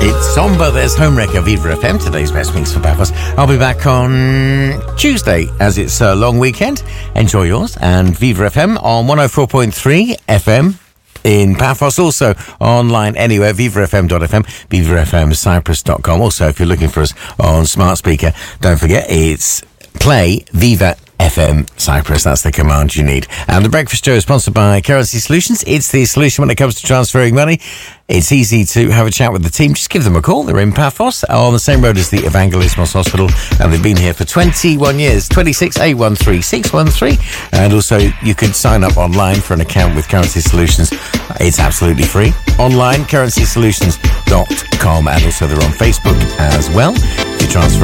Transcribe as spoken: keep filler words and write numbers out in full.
It's Somber, there's Homewrecker, Viva F M, today's best mix for Paphos. I'll be back on Tuesday, as it's a long weekend. Enjoy yours, and Viva F M on one oh four point three F M in Paphos, also online anywhere, viva f m dot f m, viva f m cyprus dot com. Also, if you're looking for us on smart speaker, don't forget, it's play Viva F M Cyprus. That's the command you need. And the Breakfast Show is sponsored by Currency Solutions. It's the solution when it comes to transferring money. It's easy to have a chat with the team. Just give them a call. They're in Paphos, on the same road as the Evangelismos Hospital, and they've been here for twenty-one years. twenty-six eight one three six one three. And also, you can sign up online for an account with Currency Solutions. It's absolutely free. Online, currency solutions dot com. And also, they're on Facebook as well. If you transfer